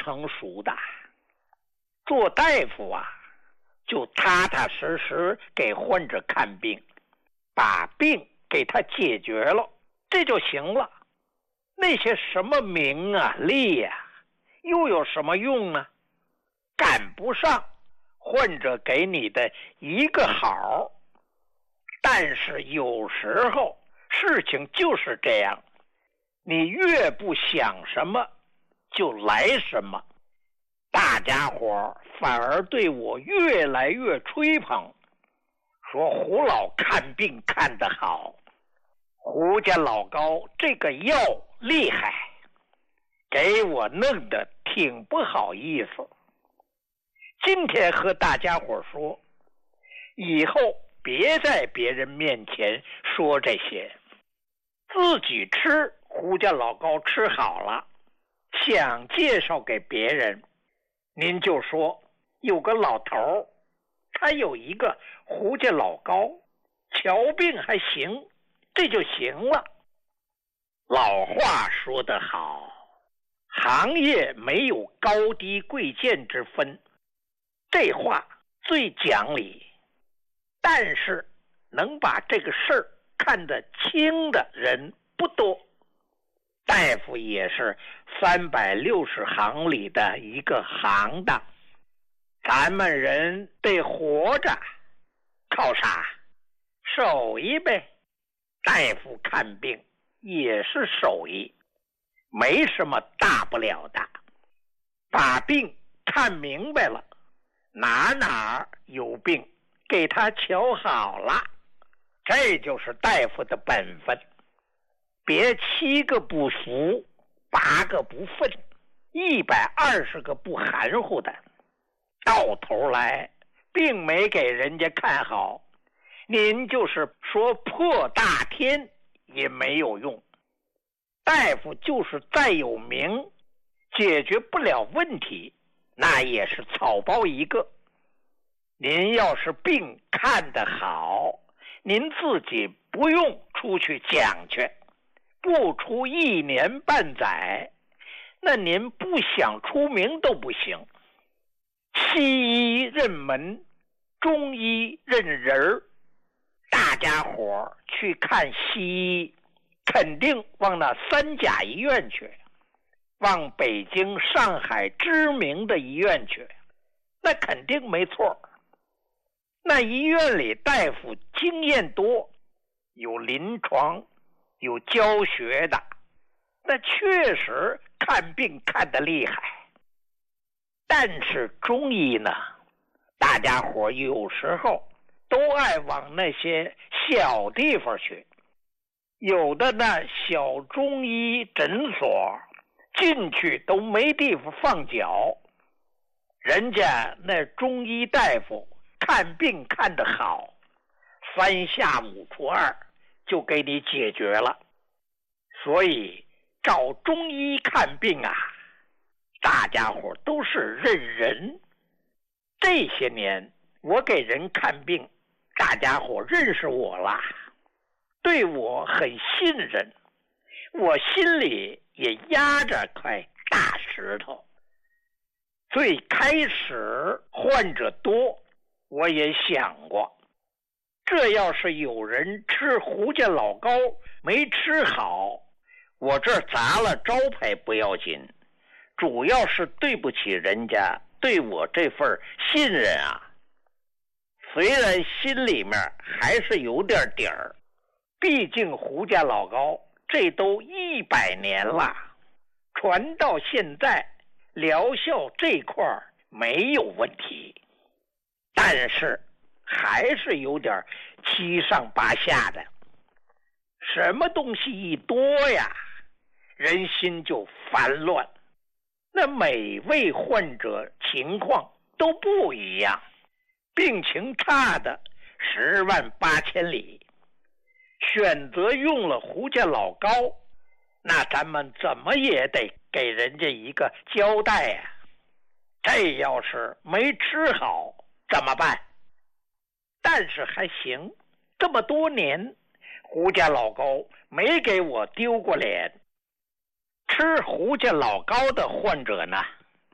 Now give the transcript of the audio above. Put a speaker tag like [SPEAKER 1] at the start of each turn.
[SPEAKER 1] 成熟的。做大夫啊，就踏踏实实给患者看病，把病给他解决了，这就行了。那些什么名啊利啊，又有什么用呢？赶不上患者给你的一个好。但是有时候事情就是这样，你越不想什么就来什么，大家伙反而对我越来越吹捧，说胡老看病看得好，胡家老高这个药厉害，给我弄得挺不好意思。今天和大家伙说，以后别在别人面前说这些，自己吃胡家老高吃好了，想介绍给别人，您就说有个老头，他有一个胡家老高，瞧病还行，这就行了。老话说得好，行业没有高低贵贱之分，这话最讲理。但是能把这个事儿看得清的人不多。大夫也是360行里的一个行当，咱们人得活着，靠啥？手艺呗。大夫看病也是手艺，没什么大不了的。把病看明白了，哪有病给他瞧好了，这就是大夫的本分。别7个不服，8个不忿，120个不含糊的，到头来并没给人家看好，您就是说破大天也没有用。大夫就是再有名，解决不了问题，那也是草包一个。您要是病看得好，您自己不用出去讲去，不出1年半载，那您不想出名都不行。西医认门，中医认人，大家伙去看西医，肯定往那3甲医院去，往北京、上海知名的医院去，那肯定没错。那医院里大夫经验多，有临床，有教学的，那确实看病看得厉害。但是中医呢，大家伙有时候都爱往那些小地方去，有的那小中医诊所进去都没地方放脚，人家那中医大夫看病看得好，3下5除2就给你解决了。所以找中医看病啊，大家伙都是认人。这些年我给人看病，大家伙认识我了，对我很信任，我心里也压着块大石头。最开始患者多，我也想过，这要是有人吃胡家老高没吃好，我这砸了招牌不要紧，主要是对不起人家对我这份信任啊。虽然心里面还是有点底儿，毕竟胡家老高这都100年了，传到现在疗效这块没有问题，但是还是有点七上八下的。什么东西一多呀，人心就烦乱。那每位患者情况都不一样，病情差的10万8千里。选择用了胡家老高，那咱们怎么也得给人家一个交代呀。这要是没吃好怎么办？但是还行，这么多年胡家老高没给我丢过脸。吃胡家老高的患者呢，